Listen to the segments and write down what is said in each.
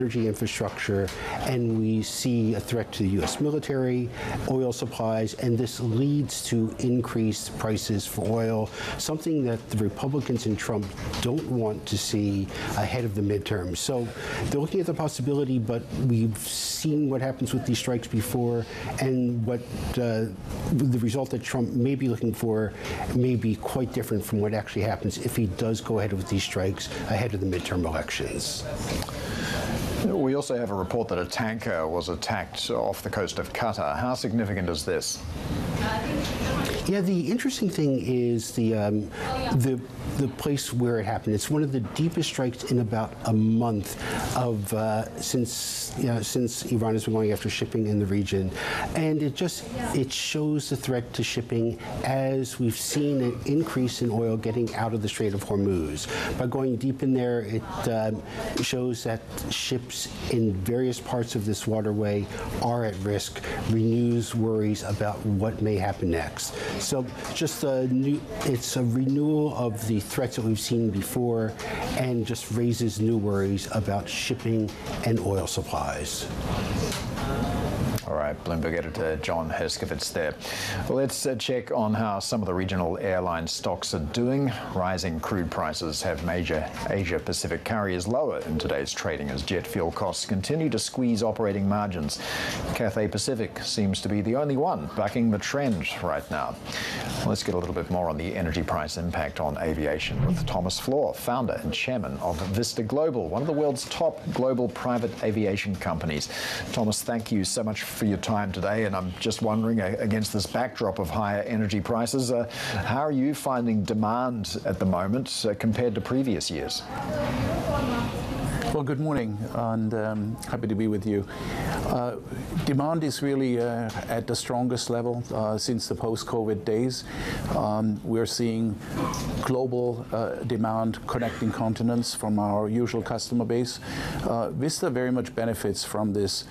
energy infrastructure, and we see a threat to the U.S. military, oil supplies, and this leads to increased prices for oil, something that the Republicans and Trump don't want to see ahead of the midterms. So they're looking at the possibility, but we've seen what happens with these strikes before, and what the result that Trump may be looking for may be quite different from what actually happens if he does go ahead with these strikes ahead of the midterm elections. We also have a report that a tanker was attacked off the coast of Qatar. How significant is this? Yeah, the interesting thing is the place where it happened. It's one of the deepest strikes in about a month of since Iran has been going after shipping in the region, and it shows the threat to shipping as we've seen an increase in oil getting out of the Strait of Hormuz. By going deep in there, it shows that ships in various parts of this waterway are at risk, renews worries about what may happen next. So just it's a renewal of the threats that we've seen before, and just raises new worries about shipping and oil supplies. All right, Bloomberg editor John Herskovits there. Well, let's check on how some of the regional airline stocks are doing. Rising crude prices have major Asia-Pacific carriers lower in today's trading as jet fuel costs continue to squeeze operating margins. Cathay Pacific seems to be the only one bucking the trend right now. Let's get a little bit more on the energy price impact on aviation with Thomas Flohr, founder and chairman of Vista Global, one of the world's top global private aviation companies. Thomas, thank you so much for your time today, and I'm just wondering, against this backdrop of higher energy prices, how are you finding demand at the moment compared to previous years? Well, good morning, and happy to be with you. Demand is really at the strongest level since the post-COVID days. We're seeing global demand connecting continents from our usual customer base. Vista very much benefits from this,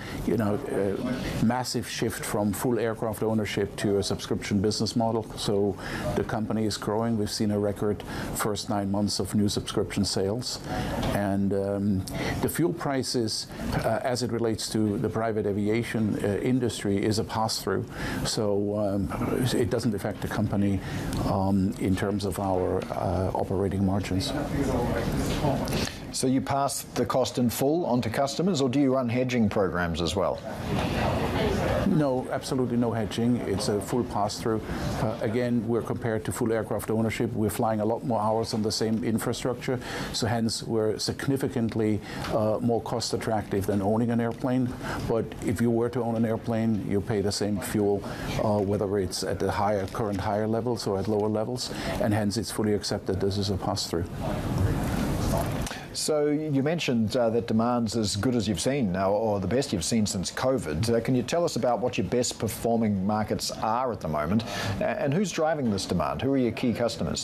massive shift from full aircraft ownership to a subscription business model. So the company is growing. We've seen a record first 9 months of new subscription sales, and the fuel prices, as it relates to the private aviation industry, is a pass-through. So it doesn't affect the company in terms of our operating margins. So you pass the cost in full onto customers, or do you run hedging programs as well? No, absolutely no hedging. It's a full pass-through. Again, we're compared to full aircraft ownership. We're flying a lot more hours on the same infrastructure, so hence we're significantly more cost attractive than owning an airplane. But if you were to own an airplane, you pay the same fuel, whether it's at the current higher levels or at lower levels, and hence it's fully accepted this is a pass-through. So you mentioned that demand's as good as you've seen now, or the best you've seen since COVID. Can you tell us about what your best performing markets are at the moment, and who's driving this demand? Who are your key customers?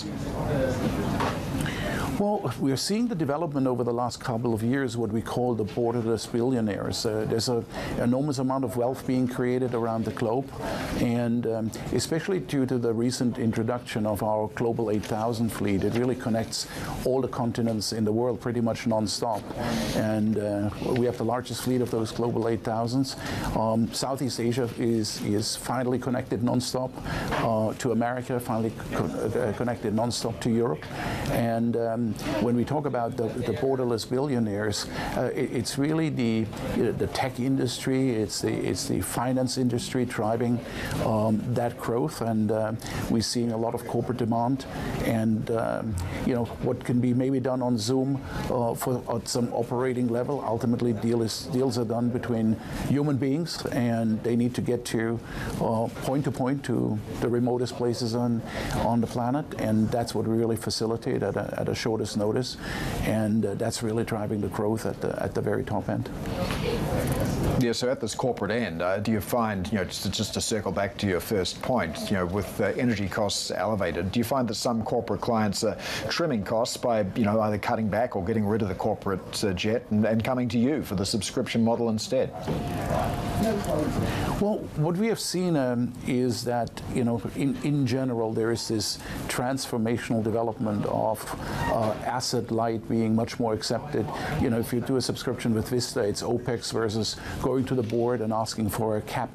Well, we're seeing the development over the last couple of years, what we call the borderless billionaires. There's an enormous amount of wealth being created around the globe, and especially due to the recent introduction of our Global 8000 fleet, it really connects all the continents in the world pretty much non-stop. And we have the largest fleet of those Global 8000s. Southeast Asia is finally connected non-stop to America, finally connected non-stop to Europe. And when we talk about the borderless billionaires, it's really the tech industry, it's the finance industry driving that growth, and we're seeing a lot of corporate demand. And what can be maybe done on Zoom at some operating level, ultimately deals are done between human beings, and they need to get to point to the remotest places on the planet, and that's what we really facilitate at a shortest notice, and that's really driving the growth at the very top end. Yeah, so at this corporate end, do you find, just to circle back to your first point, with energy costs elevated, do you find that some corporate clients are trimming costs by, either cutting back or getting rid of the corporate jet and coming to you for the subscription model instead? Well, what we have seen is that, in general, there is this transformational development of asset light being much more accepted. You know, if you do a subscription with Vista, it's OPEX versus going to the board and asking for a